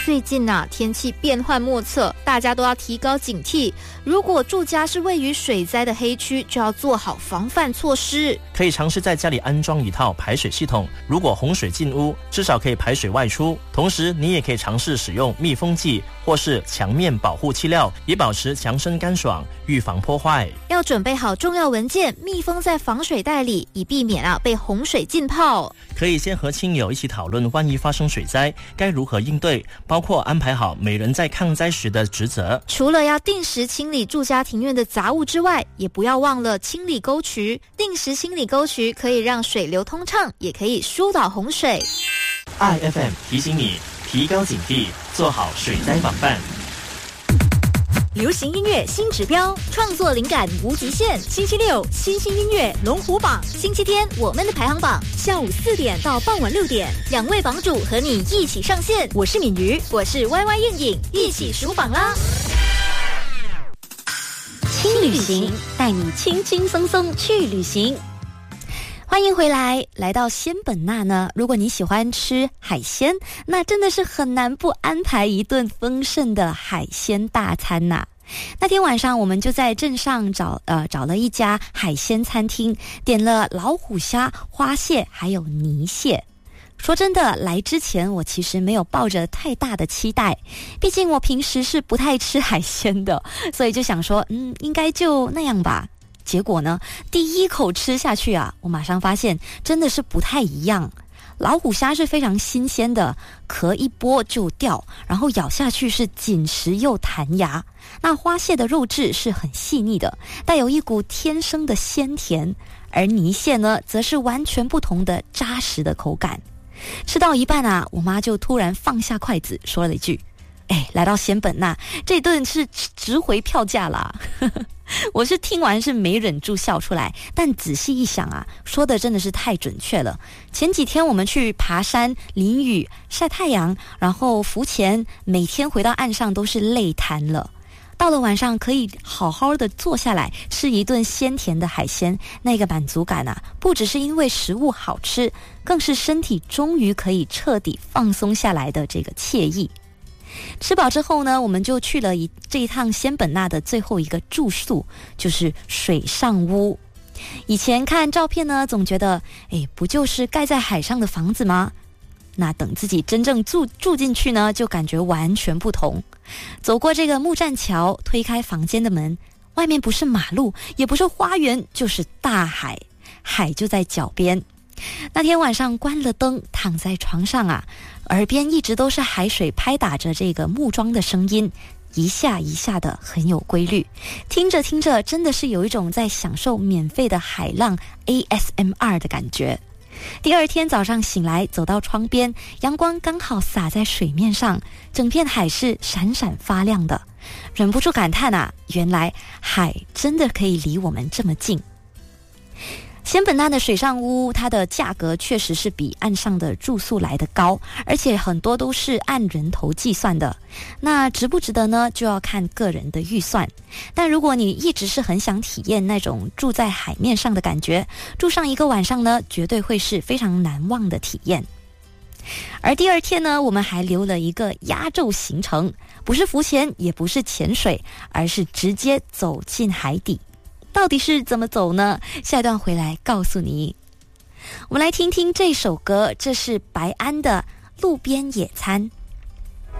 最近啊，天气变幻莫测，大家都要提高警惕。如果住家是位于水灾的黑区，就要做好防范措施。 可以尝试在家里安装一套排水系统，如果洪水进屋，至少可以排水外出。同时，你也可以尝试使用密封剂或是墙面保护漆料，以保持墙身干爽，预防破坏。 要准备好重要文件，密封在防水袋里，以避免被洪水浸泡。 可以先和亲友一起讨论，万一发生水灾该如何应对，包括安排好每人在抗灾时的职责。 除了要定时清理住家庭院的杂物之外，也不要忘了清理沟渠。定时清理沟渠可以让水流通畅，也可以疏导洪水。 IFM 提醒你提高警惕，做好水灾防范。 流行音乐新指标， 创作灵感无极限。 星期六新兴音乐龙虎榜， 星期天我们的排行榜， 下午4点到傍晚6点 ，2位榜主和你一起上线。 我是敏瑜， 我是 YY 燕颖，一起数榜啦！ 轻旅行，带你轻轻松松去旅行。 欢迎回来，来到仙本那呢，如果你喜欢吃海鲜，那真的是很难不安排一顿丰盛的海鲜大餐呐。那天晚上我们就在镇上找了一家海鲜餐厅，点了老虎虾、花蟹还有泥蟹。说真的，来之前我其实没有抱着太大的期待，毕竟我平时是不太吃海鲜的，所以就想说应该就那样吧。结果呢，第一口吃下去啊，我马上发现真的是不太一样。老虎虾是非常新鲜的，壳一剥就掉，然后咬下去是紧实又弹牙。那花蟹的肉质是很细腻的，带有一股天生的鲜甜，而泥蟹呢，则是完全不同的扎实的口感。吃到一半啊，我妈就突然放下筷子说了一句：来到仙本那，这顿是值回票价啦。我是听完是没忍住笑出来，但仔细一想啊，说的真的是太准确了。前几天我们去爬山、淋雨、晒太阳，然后浮潜，每天回到岸上都是累瘫了。到了晚上可以好好的坐下来吃一顿鲜甜的海鲜，那个满足感啊，不只是因为食物好吃，更是身体终于可以彻底放松下来的这个惬意。吃饱之后呢，我们就去了这一趟仙本那的最后一个住宿，就是水上屋。以前看照片呢，总觉得不就是盖在海上的房子吗？那等自己真正住进去呢，就感觉完全不同。走过这个木栈桥，推开房间的门，外面不是马路，也不是花园，就是大海，海就在脚边。那天晚上关了灯，躺在床上啊，耳边一直都是海水拍打着这个木桩的声音，一下一下的很有规律，听着听着真的是有一种在享受免费的海浪 ASMR 的感觉。第二天早上醒来，走到窗边，阳光刚好洒在水面上，整片海是闪闪发亮的，忍不住感叹啊，原来海真的可以离我们这么近。仙本那的水上屋，它的价格确实是比岸上的住宿来得高，而且很多都是按人头计算的。那值不值得呢，就要看个人的预算。但如果你一直是很想体验那种住在海面上的感觉，住上一个晚上呢，绝对会是非常难忘的体验。而第二天呢，我们还留了一个压轴行程，不是浮潜，也不是潜水，而是直接走进海底。到底是怎么走呢？下一段回来告诉你。我们来听听这首歌，这是白安的《路边野餐》。